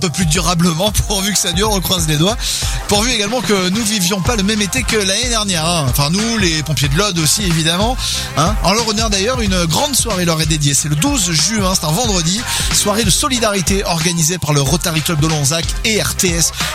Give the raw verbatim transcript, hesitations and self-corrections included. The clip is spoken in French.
peu plus durablement, pourvu que ça dure, on croise les doigts. Pourvu également que nous vivions pas le même été que l'année dernière, hein. Enfin nous, les pompiers de l'Aude aussi évidemment, hein. En leur honneur d'ailleurs, une grande soirée leur est dédiée, c'est le douze juin, c'est un vendredi, soirée de solidarité organisée par le Rotary Club de Lonzac et R T S